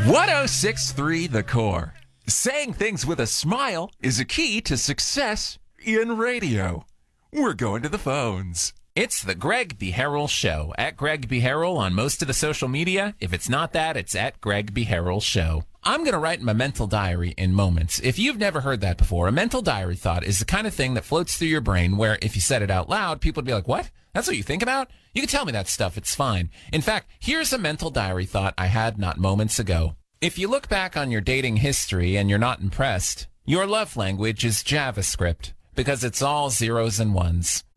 1063 The Core. Saying things with a smile is a key to success in radio. We're going to the phones. It's the Greg B. Harrell Show. At Greg B. Harrell on most of the social media. If it's not that, it's at Greg B. Harrell Show. I'm going to write my mental diary in moments. If you've never heard that before, a mental diary thought is the kind of thing that floats through your brain where if you said it out loud, people would be like, what? That's what you think about? You can tell me that stuff. It's fine. In fact, here's a mental diary thought I had not moments ago. If you look back on your dating history and you're not impressed, your love language is JavaScript because it's all zeros and ones.